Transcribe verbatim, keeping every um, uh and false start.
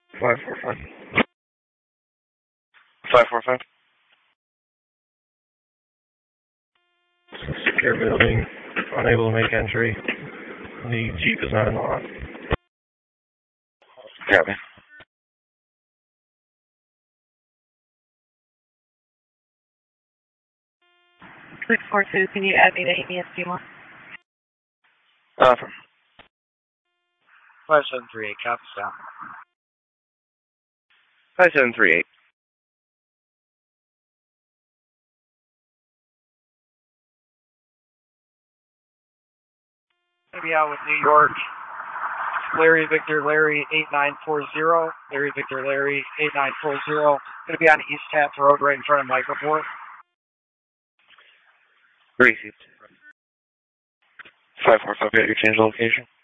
Five four five. Five four five. Secure building. Unable to make entry. The Jeep is not in the lot. Copy. six four two, can you add me to A B S two one? Awesome. five seven three eight, copy stop. five seven three eight. Gonna be out with New York. Larry Victor Larry eight nine four zero. Larry Victor Larry eight nine four zero. Gonna be on East Taft Road right in front of Michaelport. Received. five four five, got your change location.